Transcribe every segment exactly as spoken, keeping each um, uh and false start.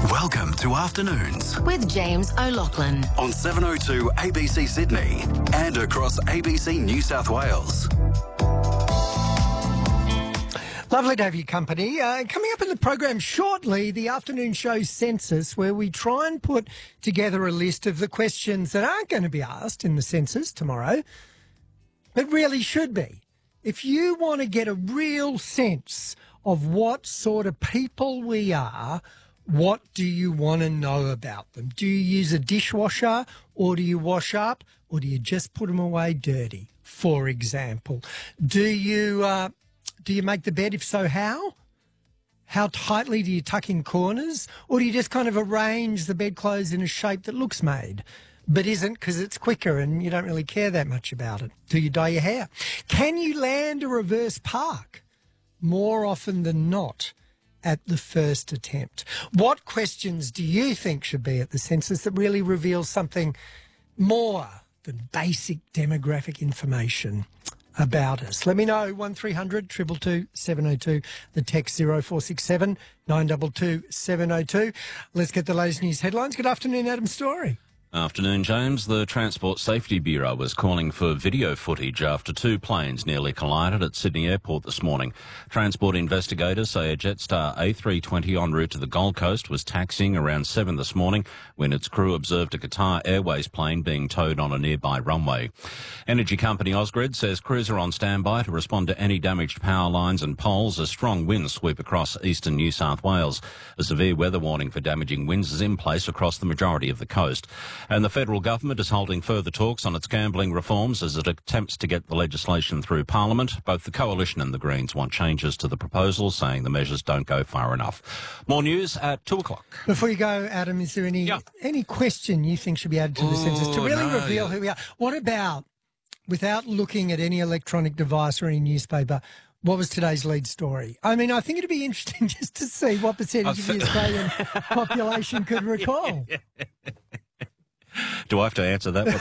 Welcome to Afternoons with James O'Loughlin on seven oh two A B C Sydney and across A B C New South Wales. Lovely to have your company. Uh, coming up in the program shortly, the afternoon show Census, where we try and put together a list of the questions that aren't going to be asked in the census tomorrow, but really should be. If you want to get a real sense of what sort of people we are, what do you want to know about them? Do you use a dishwasher, or do you wash up, or do you just put them away dirty, for example? Do you... Uh, Do you make the bed? If so, how? How tightly do you tuck in corners? Or do you just kind of arrange the bedclothes in a shape that looks made, but isn't because it's quicker and you don't really care that much about it? Do you dye your hair? Can you land a reverse park more often than not at the first attempt? What questions do you think should be at the census that really reveals something more than basic demographic information about us? Let me know. one three hundred two two two seven oh two. The text zero four six seven nine two two seven oh two. Let's get the latest news headlines. Good afternoon, Adam Story. Afternoon, James. The Transport Safety Bureau was calling for video footage after two planes nearly collided at Sydney Airport this morning. Transport investigators say a Jetstar A three twenty en route to the Gold Coast was taxiing around seven this morning when its crew observed a Qatar Airways plane being towed on a nearby runway. Energy company Ausgrid says crews are on standby to respond to any damaged power lines and poles as strong winds sweep across eastern New South Wales. A severe weather warning for damaging winds is in place across the majority of the coast. And the federal government is holding further talks on its gambling reforms as it attempts to get the legislation through Parliament. Both the Coalition and the Greens want changes to the proposal, saying the measures don't go far enough. More news at two o'clock. Before you go, Adam, is there any Yeah. any question you think should be added to the Ooh, census to really no, reveal yeah. who we are? What about, without looking at any electronic device or any newspaper, what was today's lead story? I mean, I think it'd be interesting just to see what percentage of the Australian population could recall. Do I have to answer that?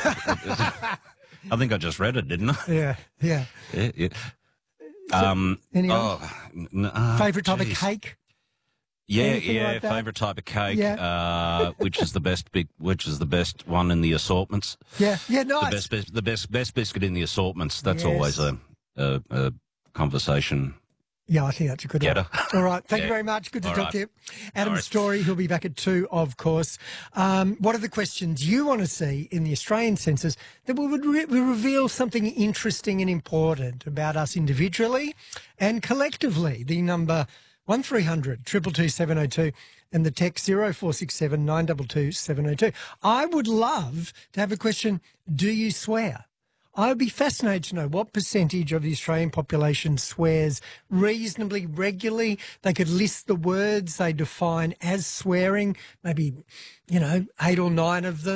I think I just read it, didn't I? Yeah, yeah. Yeah, yeah. Um, Any oh, n- uh, favourite type geez. of cake? Yeah, Anything yeah. like that? Favourite type of cake. Yeah. Uh, which is the best big? Which is the best one in the assortments? Yeah, yeah, The nice. best, best, the best, best biscuit in the assortments. That's Yes. always a, a, a conversation. Yeah, I think that's a good Getter. one. All right. Thank you Yeah. very much. Good to All talk right. to you. Adam worries. Story, he'll be back at two, of course. Um, what are the questions you want to see in the Australian census that would re- reveal something interesting and important about us individually and collectively? The number one three hundred two two two seven oh two and the text zero four six seven nine two two seven oh two. I would love to have a question, do you swear? I would be fascinated to know what percentage of the Australian population swears reasonably regularly. They could list the words they define as swearing, maybe, you know, eight or nine of them.